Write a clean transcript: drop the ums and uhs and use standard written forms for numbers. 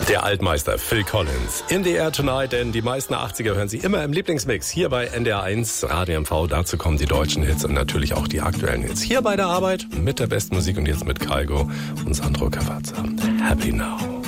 Der Altmeister Phil Collins in the Air Tonight, denn die meisten 80er hören Sie immer im Lieblingsmix hier bei NDR1 Radio MV. Dazu kommen die deutschen Hits und natürlich auch die aktuellen Hits. Hier bei der Arbeit mit der besten Musik und jetzt mit Kygo und Sandro Cavazza. Happy Now.